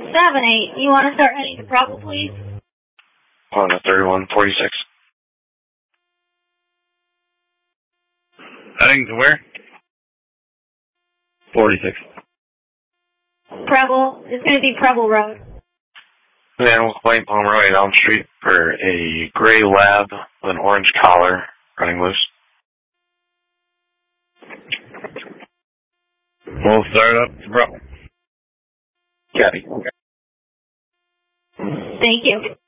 7-8. You want to start heading to Preble, please? On the 3146. Heading to where? 46. Preble. It's going to be Preble Road. Then White Pomeroy Elm Street for a gray lab with an orange collar running loose. We'll start up to Preble. Copy. Thank you.